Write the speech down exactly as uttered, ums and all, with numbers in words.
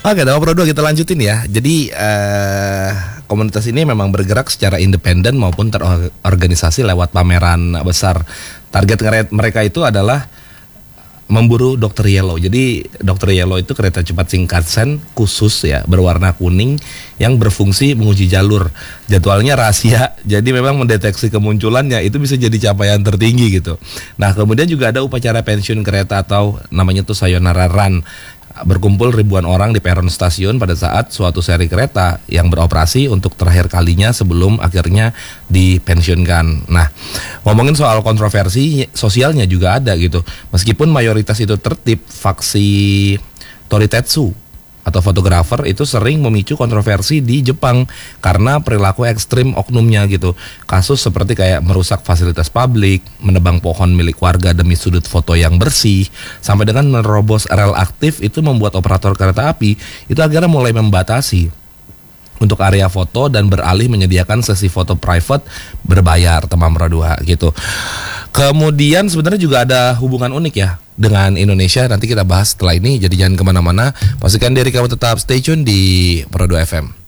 Oke, Taman Pro dua kita lanjutin ya. Jadi eh, komunitas ini memang bergerak secara independen maupun terorganisasi lewat pameran besar. Target mereka itu adalah memburu dokter Yellow. Jadi dokter Yellow itu kereta cepat Shinkansen khusus ya, berwarna kuning yang berfungsi menguji jalur. Jadwalnya rahasia, jadi memang mendeteksi kemunculannya itu bisa jadi capaian tertinggi gitu. Nah, kemudian juga ada upacara pensiun kereta atau namanya tuh Sayonara Run. Berkumpul ribuan orang di peron stasiun pada saat suatu seri kereta yang beroperasi untuk terakhir kalinya sebelum akhirnya dipensiunkan. Nah, ngomongin soal kontroversi sosialnya juga ada gitu. Meskipun mayoritas itu tertib, faksi Toritetsu atau fotografer itu sering memicu kontroversi di Jepang karena perilaku ekstrim oknumnya gitu. Kasus seperti kayak merusak fasilitas publik, menebang pohon milik warga demi sudut foto yang bersih, sampai dengan menerobos rel aktif itu membuat operator kereta api itu akhirnya mulai membatasi untuk area foto dan beralih menyediakan sesi foto private berbayar Taman Pro dua gitu. Kemudian sebenarnya juga ada hubungan unik ya dengan Indonesia, nanti kita bahas setelah ini, jadi jangan kemana-mana, pastikan diri kamu tetap stay tune di Pro dua F M.